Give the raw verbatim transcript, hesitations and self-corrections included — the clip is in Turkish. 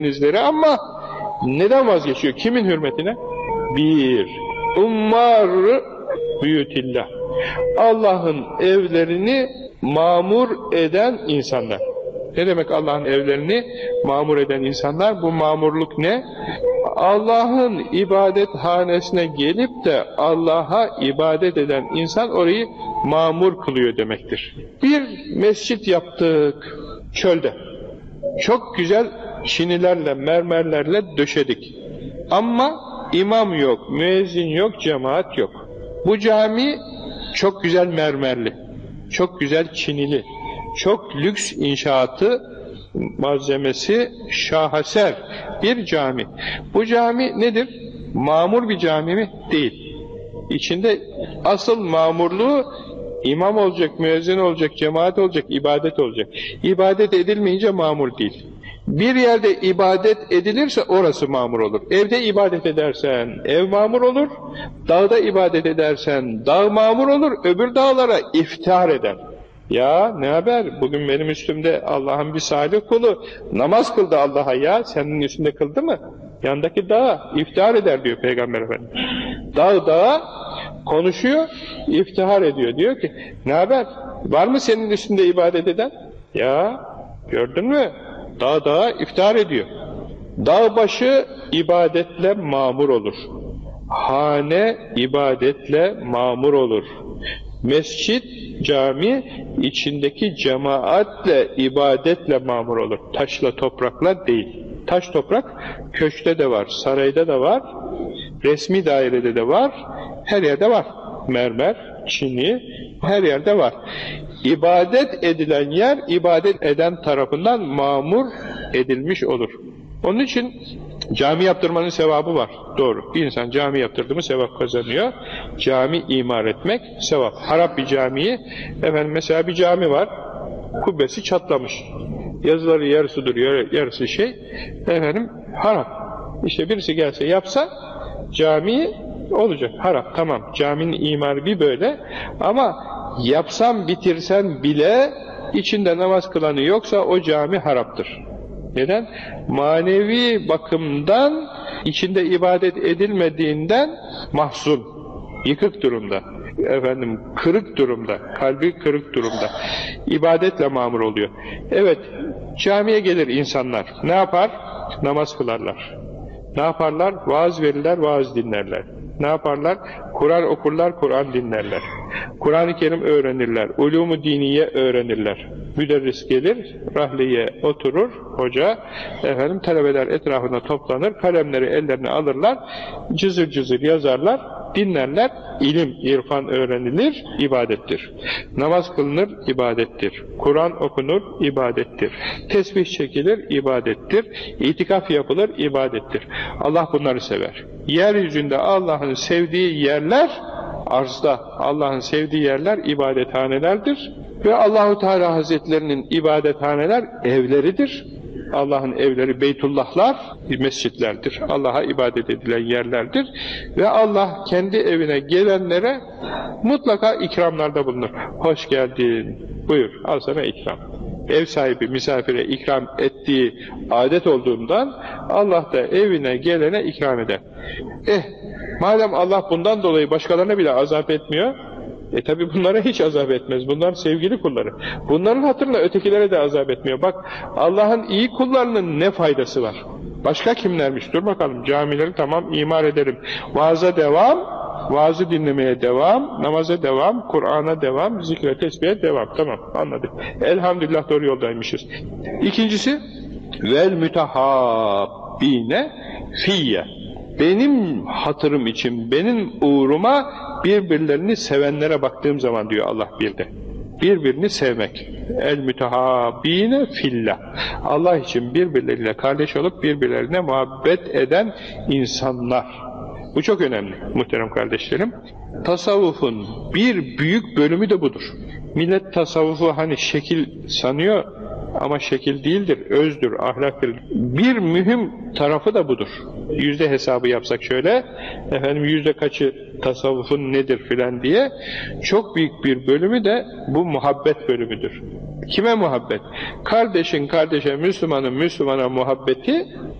denizleri ama neden vazgeçiyor? Kimin hürmetine? Bir, ummar büyütillah. Allah'ın evlerini mamur eden insanlar. Ne demek Allah'ın evlerini mamur eden insanlar? Bu mamurluk ne? Allah'ın ibadethanesine gelip de Allah'a ibadet eden insan orayı mamur kılıyor demektir. Bir mescit yaptık çölde. Çok güzel çinilerle, mermerlerle döşedik. Ama imam yok, müezzin yok, cemaat yok. Bu cami çok güzel mermerli, çok güzel çinili, çok lüks inşaatı, malzemesi şaheser bir cami. Bu cami nedir? Mamur bir cami mi? Değil. İçinde asıl mamurluğu imam olacak, müezzin olacak, cemaat olacak, ibadet olacak. İbadet edilmeyince mamur değil. Bir yerde ibadet edilirse orası mamur olur. Evde ibadet edersen ev mamur olur, dağda ibadet edersen dağ mamur olur, öbür dağlara iftihar eder. Ya ne haber? Bugün benim üstümde Allah'ın bir salih kulu namaz kıldı Allah'a ya. Senin üstünde kıldı mı? Yandaki dağa iftihar eder diyor Peygamber Efendimiz. Dağ dağa konuşuyor, iftihar ediyor. Diyor ki ne haber? Var mı senin üstünde ibadet eden? Ya gördün mü? Dağ dağa iftihar ediyor. Dağ başı ibadetle mamur olur. Hane ibadetle mamur olur. Mescit, cami içindeki cemaatle, ibadetle mamur olur. Taşla, toprakla değil. Taş, toprak köşkte de var, sarayda da var, resmi dairede de var, her yerde var. Mermer, çini, her yerde var. İbadet edilen yer, ibadet eden tarafından mamur edilmiş olur. Onun için cami yaptırmanın sevabı var. Doğru. Bir insan cami yaptırdı mı sevap kazanıyor. Cami imar etmek sevap. Harap bir camiyi, efendim mesela bir cami var, kubbesi çatlamış. Yazıları yarısı duruyor, yarısı şey, efendim harap. İşte birisi gelse yapsa cami olacak. Harap, tamam. Caminin imarı bir böyle. Ama yapsan bitirsen bile içinde namaz kılanı yoksa o cami haraptır. Neden? Manevi bakımdan içinde ibadet edilmediğinden mahzun, yıkık durumda, efendim kırık durumda, kalbi kırık durumda. İbadetle mamur oluyor. Evet, camiye gelir insanlar. Ne yapar? Namaz kılarlar. Ne yaparlar? Vaaz verirler, vaaz dinlerler. Ne yaparlar? Kur'an okurlar, Kur'an dinlerler. Kur'an-ı Kerim öğrenirler. Ulûm-u diniye öğrenirler. Müderris gelir, rahliye oturur, hoca, efendim talebeler etrafına toplanır, kalemleri ellerine alırlar, cızır cızır yazarlar, dinlerler, ilim, irfan öğrenilir, ibadettir. Namaz kılınır, ibadettir. Kur'an okunur, ibadettir. Tesbih çekilir, ibadettir. İtikaf yapılır, ibadettir. Allah bunları sever. Yeryüzünde Allah'ın sevdiği yerler, arzda Allah'ın sevdiği yerler ibadethanelerdir. Ve Allahu Teala Hazretlerinin ibadethaneler evleridir. Allah'ın evleri Beytullahlar, mescitlerdir. Allah'a ibadet edilen yerlerdir. Ve Allah kendi evine gelenlere mutlaka ikramlarda bulunur. Hoş geldin, buyur, al sana ikram. Ev sahibi misafire ikram ettiği adet olduğundan Allah da evine gelene ikram eder. Eh, madem Allah bundan dolayı başkalarına bile azap etmiyor, E tabi bunlara hiç azap etmez. Bunlar sevgili kulları. Bunların hatırına ötekilere de azap etmiyor. Bak Allah'ın iyi kullarının ne faydası var? Başka kimlermiş? Dur bakalım. Camileri tamam imar ederim. Vaaza devam, vaazı dinlemeye devam, namaza devam, Kur'an'a devam, zikre tesbihe devam. Tamam anladık. Elhamdülillah doğru yoldaymışız. İkincisi vel mütehabbine fiyye. Benim hatırım için, benim uğruma birbirlerini sevenlere baktığım zaman diyor Allah bir de. Birbirini sevmek. El mütehabbine fillah. Allah için birbirleriyle kardeş olup birbirlerine muhabbet eden insanlar. Bu çok önemli muhterem kardeşlerim. Tasavvufun bir büyük bölümü de budur. Millet tasavvufu hani şekil sanıyor ama şekil değildir, özdür, ahlaktır. Bir mühim tarafı da budur. Yüzde hesabı yapsak şöyle, efendim yüzde kaçı tasavvufun nedir filan diye, çok büyük bir bölümü de bu muhabbet bölümüdür. Kime muhabbet? Kardeşin kardeşe, Müslümanın Müslümana muhabbeti